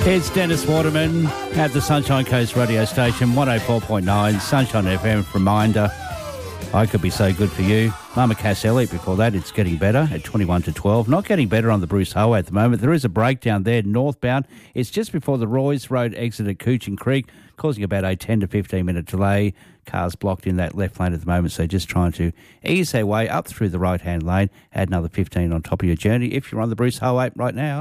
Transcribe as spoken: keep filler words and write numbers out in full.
It's Dennis Waterman at the Sunshine Coast radio station, one oh four point nine, Sunshine F M. Reminder, I could be so good for you. Mama Cass Elliott before that, it's getting better at twenty-one to twelve. Not getting better on the Bruce Highway at the moment. There is a breakdown there northbound. It's just before the Roy's Road exit at Cooching Creek, causing about a ten to fifteen minute delay. Cars blocked in that left lane at the moment, so just trying to ease their way up through the right-hand lane. Add another fifteen on top of your journey if you're on the Bruce Highway right now.